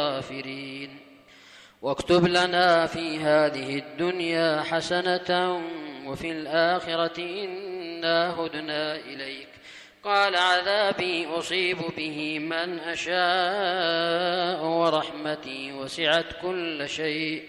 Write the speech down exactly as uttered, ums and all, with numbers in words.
الغافرين. واكتب لنا في هذه الدنيا حسنة وفي الآخرة إنا هدنا إليك. قال عذابي أصيب به من أشاء ورحمتي وسعت كل شيء